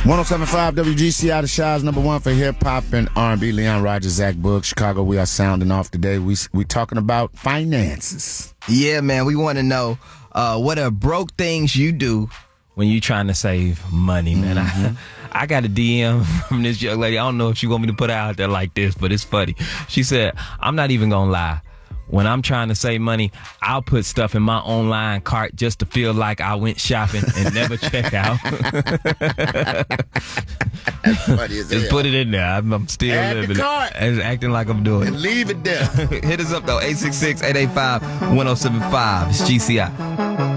107.5 WGCI, the Shaw's #1 for hip-hop and R&B. Leon Rogers, Zach Book, Chicago. We are sounding off today. We talking about finances. Yeah, man, we want to know what are broke things you do when you trying to save money, man. I got a DM from this young lady. I don't know if she want me to put her out there like this, but it's funny. She said, I'm not even going to lie. When I'm trying to save money, I'll put stuff in my online cart just to feel like I went shopping and never check out. That's funny as Just hell. put it in there. I'm still Add the living cart. it. And acting like I'm doing And it. leave it there. Hit us up, though, 866-885-1075. It's GCI.